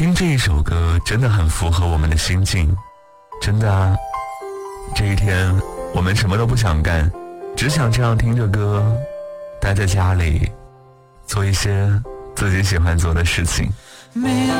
听这一首歌真的很符合我们的心境，真的啊。这一天我们什么都不想干，只想这样听着歌，待在家里做一些自己喜欢做的事情。 没有